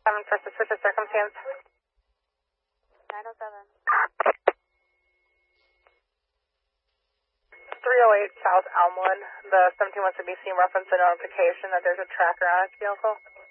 for suspicious circumstance. 907. 308 South Elmwood. The 17 wants to be seen reference a notification that there's a tracker on its vehicle.